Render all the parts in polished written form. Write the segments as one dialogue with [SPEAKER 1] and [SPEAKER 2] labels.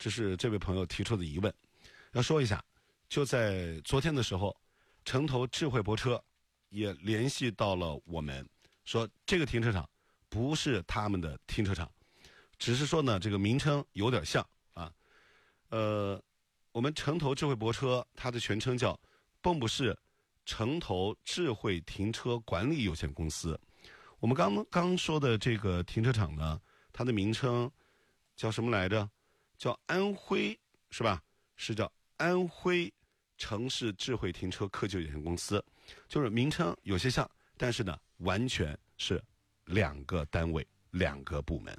[SPEAKER 1] 这是这位朋友提出的疑问。要说一下，就在昨天的时候，城投智慧泊车也联系到了我们，说这个停车场不是他们的停车场，只是说呢这个名称有点像啊。我们城投智慧泊车它的全称叫蚌埠市城投智慧停车管理有限公司。我们刚说的这个停车场呢，它的名称叫什么来着？叫安徽，是吧？是叫安徽城市智慧停车科技有限公司，就是名称有些像，但是呢，完全是两个单位、两个部门。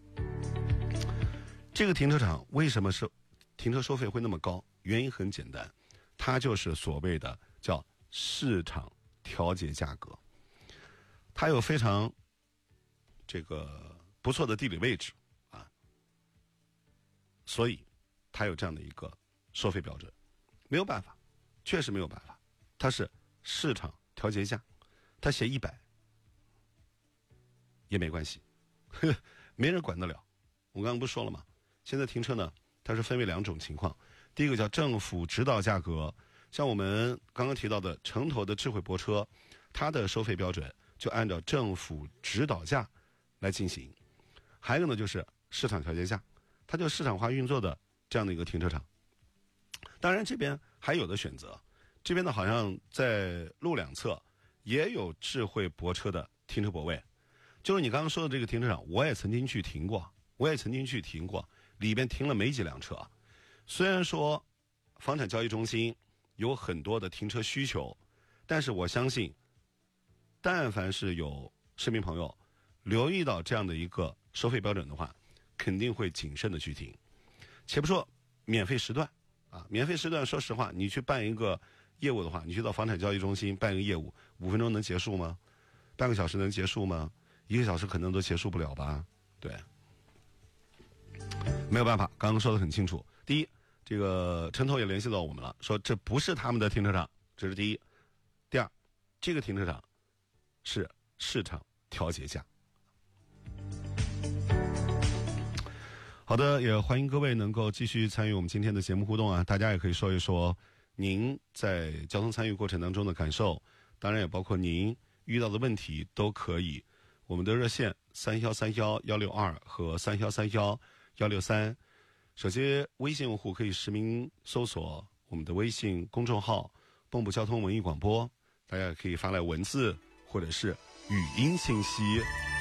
[SPEAKER 1] 这个停车场为什么是停车收费会那么高？原因很简单，它就是所谓的叫市场调节价格。它有非常这个不错的地理位置啊，所以它有这样的一个收费标准。没有办法，确实没有办法，它是市场调节价，它写100也没关系，没人管得了。我刚刚不是说了吗？现在停车呢，它是分为2种情况。第一个叫政府指导价格，像我们刚刚提到的城投的智慧泊车，它的收费标准就按照政府指导价来进行。还有一个呢，就是市场调节价，它就市场化运作的这样的一个停车场。当然这边还有的选择，这边呢好像在路两侧也有智慧泊车的停车泊位。就是你刚刚说的这个停车场，我也曾经去停过，里边停了没几辆车。虽然说房产交易中心有很多的停车需求，但是我相信但凡是有市民朋友留意到这样的一个收费标准的话，肯定会谨慎的去停。且不说免费时段啊，免费时段说实话，你去办一个业务的话，你去到房产交易中心办一个业务，5分钟能结束吗？半个小时能结束吗？1个小时可能都结束不了吧。对，没有办法，刚刚说的很清楚。第一，这个城投也联系到我们了，说这不是他们的停车场，这是第一。第二，这个停车场是市场调节价。好的，也欢迎各位能够继续参与我们今天的节目互动啊！大家也可以说一说您在交通参与过程当中的感受，当然也包括您遇到的问题都可以。我们的热线3131-162和3131-163，手机微信用户可以实名搜索我们的微信公众号蚌埠交通文艺广播，大家可以发来文字或者是语音信息。